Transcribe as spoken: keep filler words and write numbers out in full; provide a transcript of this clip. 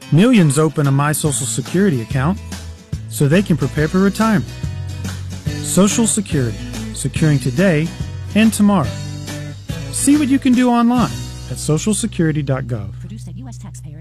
Millions open a My Social Security account so they can prepare for retirement. Social Security, securing today and tomorrow. See what you can do online at social security dot gov. Produced at U S taxpayer